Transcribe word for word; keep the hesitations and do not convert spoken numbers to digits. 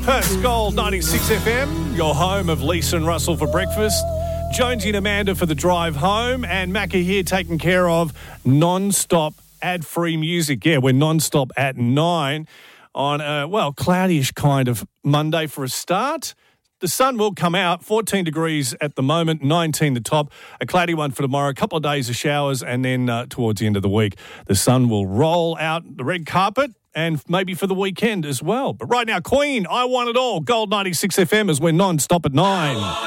Perth's Gold ninety-six F M, your home of Lisa and Russell for breakfast. Jonesy and Amanda for the drive home, and Macca here taking care of non-stop ad-free music. Yeah, we're non-stop at nine on a, well, cloudyish kind of Monday for a start. The sun will come out, fourteen degrees at the moment, nineteen the top. A cloudy one for tomorrow, a couple of days of showers, and then uh, towards the end of the week, the sun will roll out the red carpet and maybe for the weekend as well. But right now, Queen, I Want It All, Gold ninety-six F M as we're non-stop at nine.